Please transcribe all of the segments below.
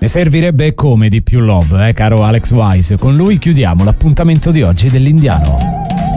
Ne servirebbe come di più love, caro Alex Wise. Con lui chiudiamo l'appuntamento di oggi dell'Indiano.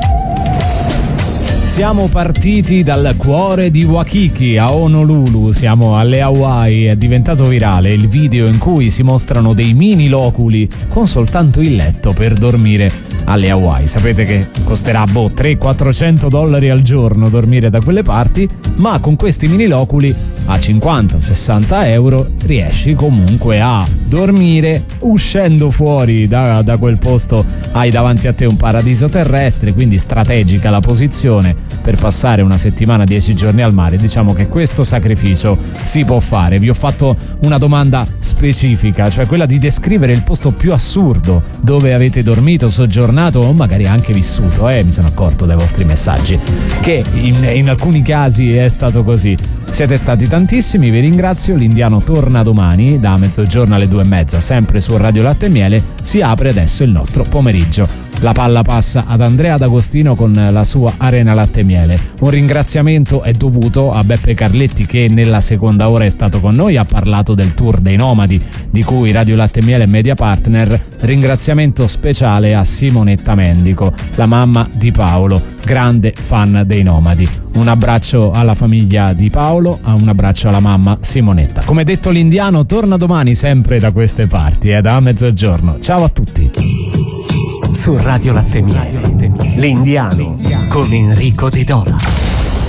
Siamo partiti dal cuore di Waikiki a Honolulu, siamo alle Hawaii. È diventato virale il video in cui si mostrano dei mini loculi con soltanto il letto per dormire alle Hawaii. Sapete che costerà $300-400 al giorno dormire da quelle parti, ma con questi mini loculi a 50-60 euro riesci comunque a dormire. Uscendo fuori da quel posto hai davanti a te un paradiso terrestre, quindi strategica la posizione per passare una settimana, 10 giorni al mare. Diciamo che questo sacrificio si può fare. Vi ho fatto una domanda specifica, cioè quella di descrivere il posto più assurdo dove avete dormito, soggiornato o magari anche vissuto. Mi sono accorto dai vostri messaggi che in alcuni casi è stato così. Siete stati tantissimi, vi ringrazio. L'Indiano torna domani da mezzogiorno alle 2:30, sempre su Radio Latte e Miele. Si apre adesso il nostro pomeriggio. La palla passa ad Andrea D'Agostino con la sua Arena Latte e Miele. Un ringraziamento è dovuto a Beppe Carletti, che nella seconda ora è stato con noi, ha parlato del tour dei nomadi di cui Radio Latte e Miele è media partner. Ringraziamento speciale a Simonetta Mendico, la mamma di Paolo, grande fan dei nomadi. Un abbraccio alla famiglia di Paolo, un abbraccio alla mamma Simonetta. Come detto, l'Indiano torna domani sempre da queste parti, da mezzogiorno. Ciao a tutti. Su Radio Latte e Miele, l'Indiano con Enrico De Dona.